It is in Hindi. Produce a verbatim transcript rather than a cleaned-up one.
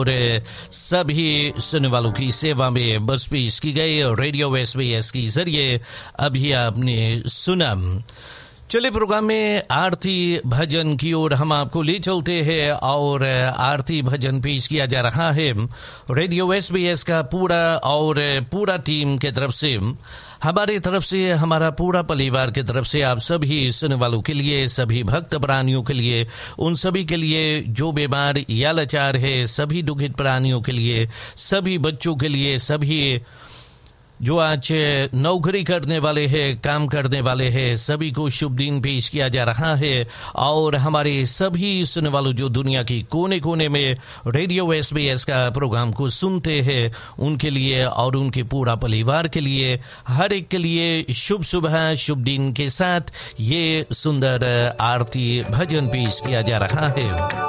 और सभी सुनने वालों की सेवा में बस पेश की गई रेडियो एस बी एस के जरिए अभी आपने सुना। चलिए प्रोग्राम में आरती भजन की ओर हम आपको ले चलते हैं और आरती भजन पेश किया जा रहा है रेडियो एस बी एस का पूरा और पूरा टीम के तरफ से, हमारी तरफ से, हमारा पूरा परिवार की तरफ से आप सभी सुनने वालों के लिए, सभी भक्त प्राणियों के लिए, उन सभी के लिए जो बीमार या लाचार है, सभी दुखित प्राणियों के लिए, सभी बच्चों के लिए, सभी जो आज नौकरी करने वाले हैं, काम करने वाले हैं, सभी को शुभ दिन पेश किया जा रहा है। और हमारे सभी सुनने वालों जो दुनिया की कोने कोने में रेडियो एस बी एस का प्रोग्राम को सुनते हैं, उनके लिए और उनके पूरा परिवार के लिए, हर एक के लिए शुभ सुबह, शुभ दिन के साथ ये सुंदर आरती भजन पेश किया जा रहा है।